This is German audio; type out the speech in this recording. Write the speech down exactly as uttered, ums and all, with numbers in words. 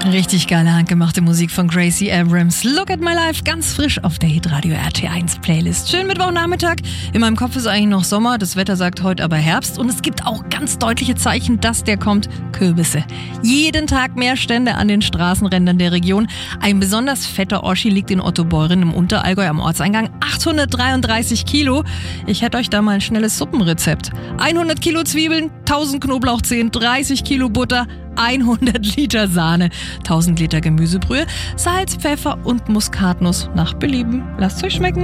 Richtig geile handgemachte Musik von Gracie Abrams. Look at my life, ganz frisch auf der Hitradio R T eins Playlist. Schönen Mittwochnachmittag. In meinem Kopf ist eigentlich noch Sommer, das Wetter sagt heute aber Herbst. Und es gibt auch ganz deutliche Zeichen, dass der kommt. Kürbisse. Jeden Tag mehr Stände an den Straßenrändern der Region. Ein besonders fetter Oschi liegt in Ottobeuren im Unterallgäu am Ortseingang. achthundertdreiunddreißig Kilo. Ich hätte euch da mal ein schnelles Suppenrezept. hundert Kilo Zwiebeln, tausend Knoblauchzehen, dreißig Kilo Butter, hundert Liter Sahne, tausend Liter Gemüsebrühe, Salz, Pfeffer und Muskatnuss nach Belieben. Lasst euch schmecken.